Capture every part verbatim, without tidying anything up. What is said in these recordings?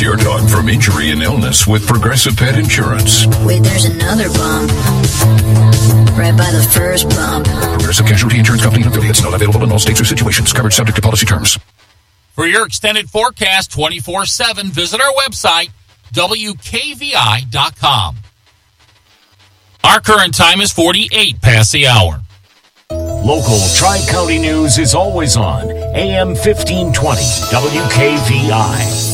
your dog from injury and illness with Progressive Pet Insurance. Wait, there's another bump. Right by the first bump. Progressive Casualty Insurance Company and affiliates. Not available in all states or situations. Coverage subject to policy terms. For your extended forecast twenty-four seven, visit our website, W K V I dot com. Our current time is forty-eight past the hour. Local Tri-County news is always on A M fifteen twenty W K V I.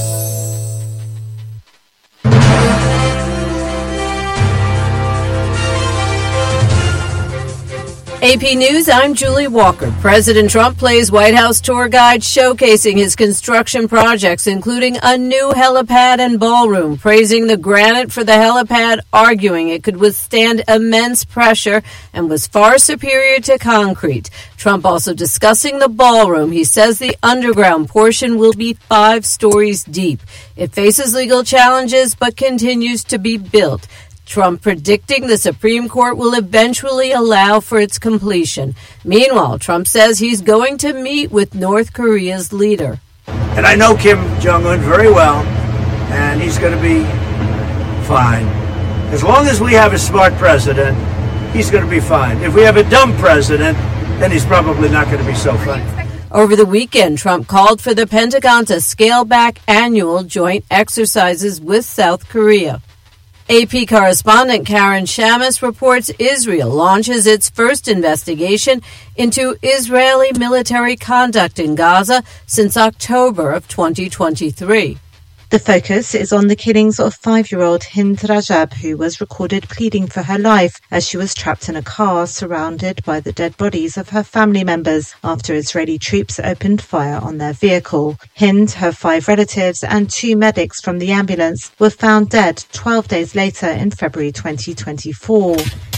A P News, I'm Julie Walker. President Trump plays White House tour guide showcasing his construction projects, including a new helipad and ballroom, praising the granite for the helipad, arguing it could withstand immense pressure and was far superior to concrete. Trump also discussing the ballroom. He says the underground portion will be five stories deep. It faces legal challenges but continues to be built. Trump predicting the Supreme Court will eventually allow for its completion. Meanwhile, Trump says he's going to meet with North Korea's leader. And I know Kim Jong-un very well, and he's going to be fine. As long as we have a smart president, he's going to be fine. If we have a dumb president, then he's probably not going to be so funny. Over the weekend, Trump called for the Pentagon to scale back annual joint exercises with South Korea. A P correspondent Karen Shamas reports Israel launches its first investigation into Israeli military conduct in Gaza since October of twenty twenty-three. The focus is on the killings of five-year-old Hind Rajab, who was recorded pleading for her life as she was trapped in a car surrounded by the dead bodies of her family members after Israeli troops opened fire on their vehicle. Hind, her five relatives, and two medics from the ambulance were found dead twelve days later in February twenty twenty-four.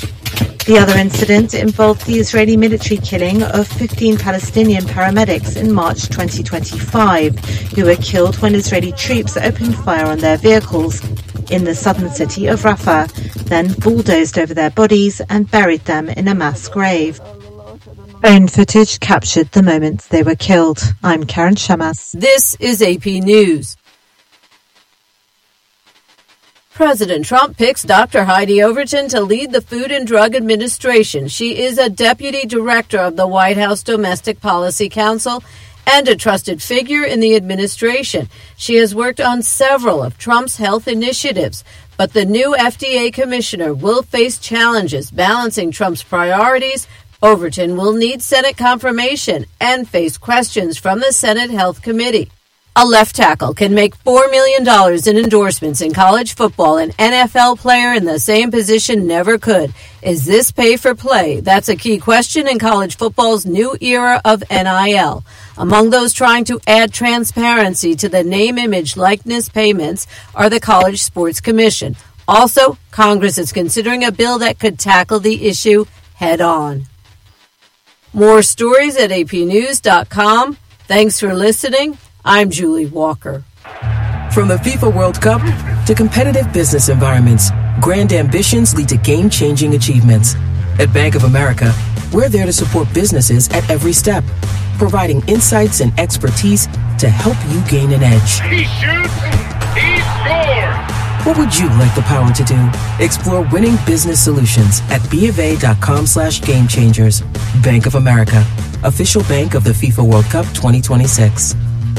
The other incident involved the Israeli military killing of fifteen Palestinian paramedics in March twenty twenty-five, who were killed when Israeli troops opened fire on their vehicles in the southern city of Rafah, then bulldozed over their bodies and buried them in a mass grave. Phone footage captured the moment they were killed. I'm Karen Shamas. This is A P News. President Trump picks Doctor Heidi Overton to lead the Food and Drug Administration. She is a deputy director of the White House Domestic Policy Council and a trusted figure in the administration. She has worked on several of Trump's health initiatives, but the new F D A commissioner will face challenges balancing Trump's priorities. Overton will need Senate confirmation and face questions from the Senate Health Committee. A left tackle can make four million dollars in endorsements in college football. An N F L player in the same position never could. Is this pay for play? That's a key question in college football's new era of N I L. Among those trying to add transparency to the name, image, likeness payments are the College Sports Commission. Also, Congress is considering a bill that could tackle the issue head on. More stories at A P news dot com. Thanks for listening. I'm Julie Walker. From the FIFA World Cup to competitive business environments, grand ambitions lead to game-changing achievements. At Bank of America, we're there to support businesses at every step, providing insights and expertise to help you gain an edge. He shoots, he scores! What would you like the power to do? Explore winning business solutions at BofA.com slash game changers. Bank of America, official bank of the FIFA World Cup twenty twenty-six.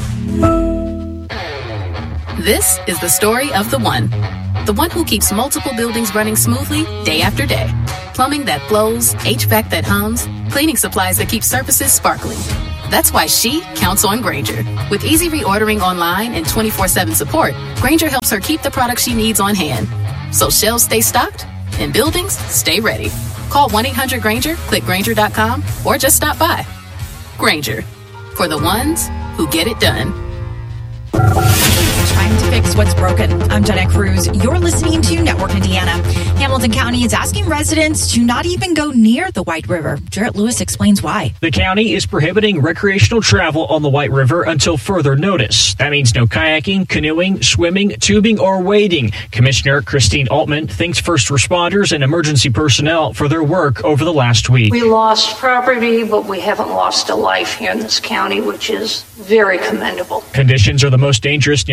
This is the story of the one. The one who keeps multiple buildings running smoothly day after day. Plumbing that flows, H V A C that hums, cleaning supplies that keep surfaces sparkling. That's why she counts on Grainger. With easy reordering online and twenty-four seven support, Grainger helps her keep the products she needs on hand. So shelves stay stocked and buildings stay ready. Call one eight hundred Grainger, click Grainger dot com, or just stop by. Grainger, for the ones who get it done. Trying to fix what's broken. I'm Jenna Cruz. You're listening to Network Indiana. Hamilton County is asking residents to not even go near the White River. Jarrett Lewis explains why. The county is prohibiting recreational travel on the White River until further notice. That means no kayaking, canoeing, swimming, tubing, or wading. Commissioner Christine Altman thanks first responders and emergency personnel for their work over the last week. We lost property, but we haven't lost a life here in this county, which is very commendable. Conditions are the most dangerous near Hazel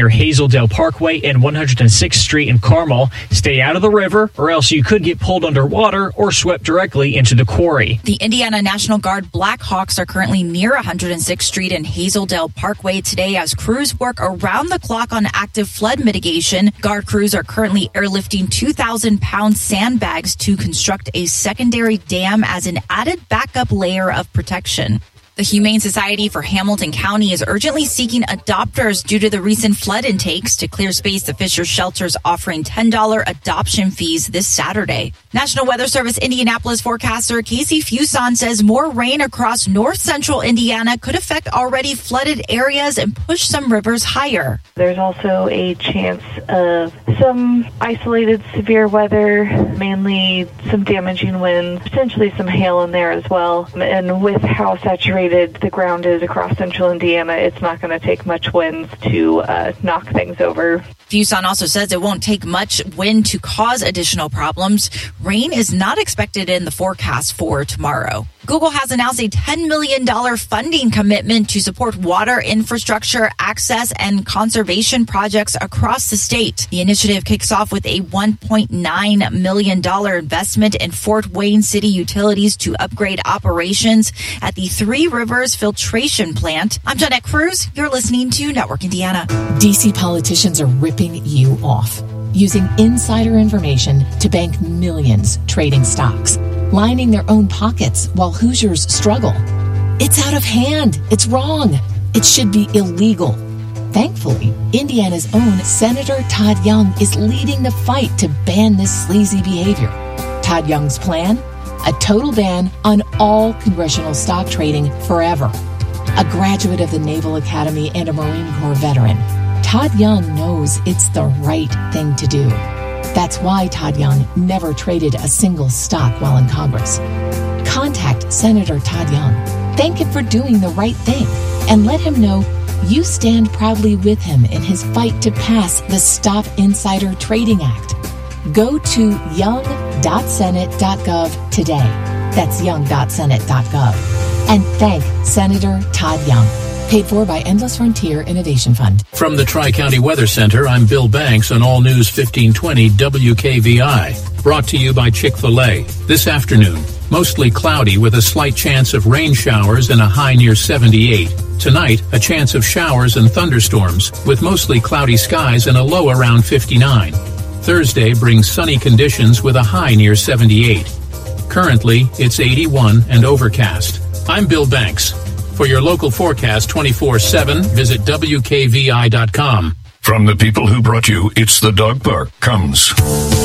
Hazeldale Parkway and one hundred sixth Street in Carmel. Stay out of the river, or else you could get pulled underwater or swept directly into the quarry. The Indiana National Guard Blackhawks are currently near one hundred sixth Street and Hazeldale Parkway today as crews work around the clock on active flood mitigation. Guard crews are currently airlifting two thousand pound sandbags to construct a secondary dam as an added backup layer of protection. The Humane Society for Hamilton County is urgently seeking adopters due to the recent flood intakes. To clear space, the Fisher Shelter's offering ten dollars adoption fees this Saturday. National Weather Service Indianapolis forecaster Casey Fuson says more rain across north central Indiana could affect already flooded areas and push some rivers higher. There's also a chance of some isolated severe weather, mainly some damaging winds, potentially some hail in there as well. And with how saturated the ground is across central Indiana, it's not going to take much winds to uh, knock things over. Fuson also says it won't take much wind to cause additional problems. Rain is not expected in the forecast for tomorrow. Google has announced a ten million dollars funding commitment to support water infrastructure, access, and conservation projects across the state. The initiative kicks off with a one point nine million dollars investment in Fort Wayne City Utilities to upgrade operations at the Three Rivers Filtration Plant. I'm Jeanette Cruz. You're listening to Network Indiana. D C politicians are ripping you off, using insider information to bank millions trading stocks, lining their own pockets while Hoosiers struggle. It's out of hand. It's wrong. It should be illegal. Thankfully, Indiana's own Senator Todd Young is leading the fight to ban this sleazy behavior. Todd Young's plan? A total ban on all congressional stock trading forever. A graduate of the Naval Academy and a Marine Corps veteran, Todd Young knows it's the right thing to do. That's why Todd Young never traded a single stock while in Congress. Contact Senator Todd Young. Thank him for doing the right thing and let him know you stand proudly with him in his fight to pass the Stop Insider Trading Act. Go to young dot senate dot gov today. That's young dot senate dot gov. And thank Senator Todd Young. Paid for by Endless Frontier Innovation Fund. From the Tri-County Weather Center, I'm Bill Banks on All News fifteen twenty W K V I. Brought to you by Chick-fil-A. This afternoon, mostly cloudy with a slight chance of rain showers and a high near seventy-eight. Tonight, a chance of showers and thunderstorms with mostly cloudy skies and a low around fifty-nine. Thursday brings sunny conditions with a high near seventy-eight. Currently, it's eighty-one and overcast. I'm Bill Banks. For your local forecast twenty-four seven, visit W K V I dot com. From the people who brought you It's the Dog Park comes